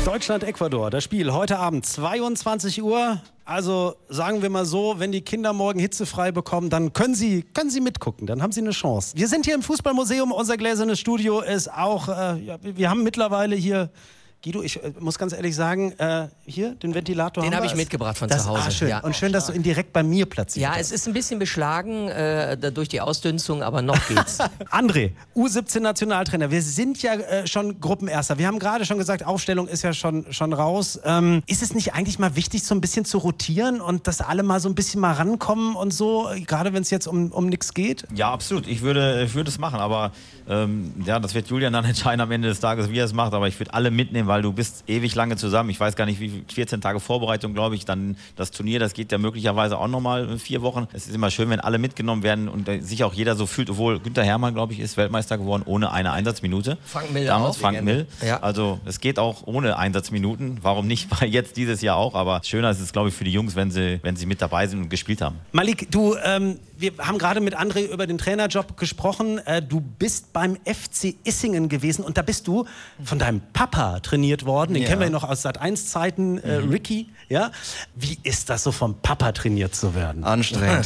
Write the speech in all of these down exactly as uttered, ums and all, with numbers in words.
Deutschland-Ecuador, das Spiel heute Abend zweiundzwanzig Uhr. Also sagen wir mal so, wenn die Kinder morgen hitzefrei bekommen, dann können sie, können sie mitgucken, dann haben sie eine Chance. Wir sind hier im Fußballmuseum, unser gläsernes Studio ist auch, äh, ja, wir haben mittlerweile hier... Guido, ich äh, muss ganz ehrlich sagen, äh, hier, den Ventilator Den haben habe wir. ich mitgebracht von das, zu Hause. Ah, schön. Ja. Und schön, dass du ihn direkt bei mir platziert Ja, hast. es ist ein bisschen beschlagen äh, durch die Ausdünstung, aber noch geht's. André, U siebzehn Nationaltrainer, wir sind ja äh, schon Gruppenerster. Wir haben gerade schon gesagt, Aufstellung ist ja schon, schon raus. Ähm, ist es nicht eigentlich mal wichtig, so ein bisschen zu rotieren und dass alle mal so ein bisschen mal rankommen und so, gerade wenn es jetzt um, um nichts geht? Ja, absolut. Ich würde, ich würde es machen, aber ähm, ja, das wird Julian dann entscheiden am Ende des Tages, wie er es macht. Aber ich würde alle mitnehmen, weil du bist ewig lange zusammen. Ich weiß gar nicht, wie viel, vierzehn Tage Vorbereitung, glaube ich. Dann das Turnier, das geht ja möglicherweise auch nochmal vier Wochen. Es ist immer schön, wenn alle mitgenommen werden und sich auch jeder so fühlt, obwohl Günther Hermann, glaube ich, ist Weltmeister geworden ohne eine Einsatzminute. Frank Mill Damals auch. Frank Mill. Ja. Also es geht auch ohne Einsatzminuten. Warum nicht? Weil jetzt dieses Jahr auch. Aber schöner ist es, glaube ich, für die Jungs, wenn sie, wenn sie mit dabei sind und gespielt haben. Malik, du, ähm, wir haben gerade mit André über den Trainerjob gesprochen. Äh, du bist beim F C Issingen gewesen und da bist du von deinem Papa trainiert worden. Den Ja. kennen wir ja noch aus Sat eins Zeiten, äh, Mhm. Ricky. Ja? Wie ist das so, vom Papa trainiert zu werden? Anstrengend.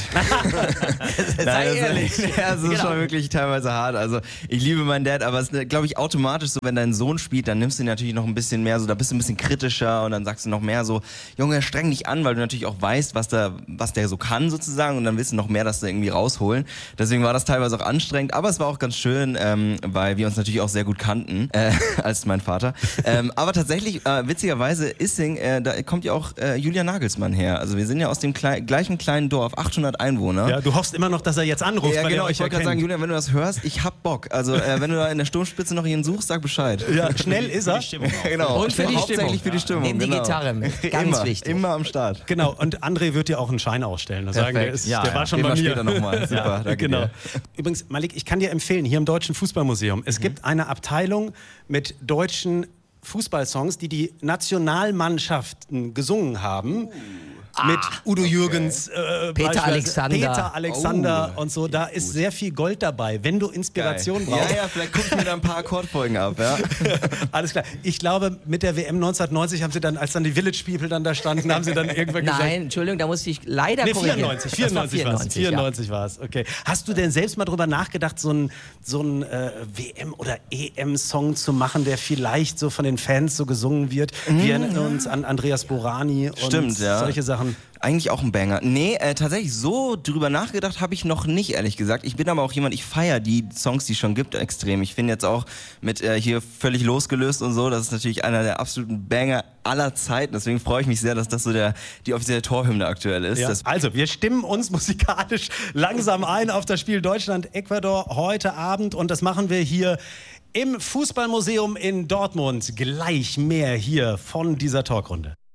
Sei Nein, ehrlich. Das ist, ja, das ist Genau. schon wirklich teilweise hart. Also ich liebe meinen Dad, aber es ist, glaube ich, automatisch so, wenn dein Sohn spielt, dann nimmst du ihn natürlich noch ein bisschen mehr so, da bist du ein bisschen kritischer und dann sagst du noch mehr so, Junge, streng dich an, weil du natürlich auch weißt, was der, was der so kann sozusagen und dann willst du noch mehr, das da irgendwie rausholen. Deswegen war das teilweise auch anstrengend, aber es war auch ganz schön, ähm, weil wir uns natürlich auch sehr gut kannten, äh, als mein Vater. ähm, aber tatsächlich, äh, witzigerweise, Issing, äh, da kommt ja auch äh, Julian Nagelsmann her. Also wir sind ja aus dem klei gleichen kleinen Dorf, achthundert Einwohner. Ja, du hoffst immer noch, dass er jetzt anruft, Ja, weil genau, er euch ich wollte gerade sagen, erkennt. Julian, wenn du das hörst, ich hab Bock. Also, äh, wenn du da in der Sturmspitze noch jeden suchst, sag Bescheid. Ja, schnell ist er. Genau. Und für die Hauptsächlich Stimmung. für die Stimmung. Nimm die genau. Gitarre mit. Ganz immer, wichtig. Immer am Start. Genau, und André wird dir auch einen Schein ausstellen. Das sagen, der, Perfekt. ist, Ja, der war ja. schon Reden bei wir mir. später nochmal. Super, danke Genau. dir. Übrigens, Malik, ich kann dir empfehlen, hier im Deutschen Fußballmuseum, es gibt eine Abteilung mit deutschen Fußballsongs, die die Nationalmannschaften gesungen haben. Mit Udo Jürgens, äh, Peter beispielsweise Alexander. Peter Alexander Oh, und so. Da ist sehr viel Gold dabei, wenn du Inspiration Geil. brauchst. Ja, ja, vielleicht guck ich mir da ein paar Akkordfolgen ab. Ja? Alles klar. Ich glaube, mit der W M neunzehnhundertneunzig haben sie dann, als dann die Village People dann da standen, haben sie dann irgendwann gesagt... Nein, Entschuldigung, da musste ich leider Nee, korrigieren. vierundneunzig, Das war vierundneunzig war es. vierundneunzig, ja. vierundneunzig war es, okay. Hast du denn selbst mal drüber nachgedacht, so einen so ein, äh, W M- oder E M-Song zu machen, der vielleicht so von den Fans so gesungen wird? Wir erinnern uns an Andreas Borani und Stimmt, ja. solche Sachen. Eigentlich auch ein Banger. Nee, äh, tatsächlich so drüber nachgedacht habe ich noch nicht, ehrlich gesagt. Ich bin aber auch jemand, ich feiere die Songs, die es schon gibt, extrem. Ich finde jetzt auch mit äh, hier völlig losgelöst und so, das ist natürlich einer der absoluten Banger aller Zeiten. Deswegen freue ich mich sehr, dass das so der, die offizielle Torhymne aktuell ist. Ja. Das Also, wir stimmen uns musikalisch langsam ein auf das Spiel Deutschland-Ecuador heute Abend und das machen wir hier im Fußballmuseum in Dortmund. Gleich mehr hier von dieser Talkrunde.